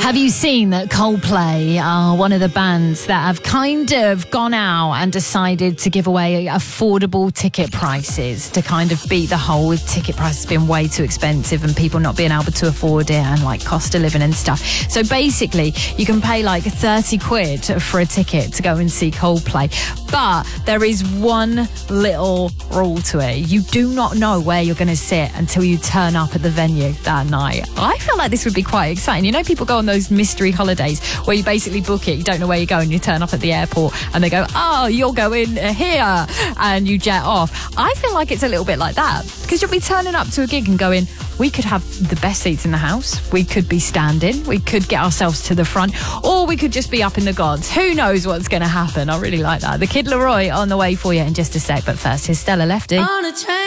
Have you seen that Coldplay are one of the bands that have kind of gone out and decided to give away affordable ticket prices to kind of beat the whole ticket prices being way too expensive and people not being able to afford it and like cost of living and stuff. So basically you can pay like 30 quid for a ticket to go and see Coldplay. But there is one little rule to it. You do not know where you're going to sit until you turn up at the venue that night. I feel like this would be quite exciting. You know, people go on those mystery holidays where you basically book it, you don't know where you're going, you turn up at the airport and they go, oh, you're going here, and you jet off. I feel like it's a little bit like that, because you'll be turning up to a gig and going, we could have the best seats in the house, we could be standing, we could get ourselves to the front, or we could just be up in the gods. Who knows what's going to happen? I really like that. The Kid Laroi on the way for you in just a sec, but first, here's Stella Lefty.